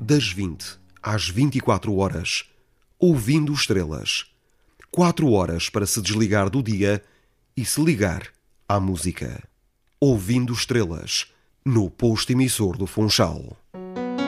das 20 às 24 horas, ouvindo estrelas. 4 horas para se desligar do dia e se ligar à música. Ouvindo estrelas, no posto emissor do Funchal.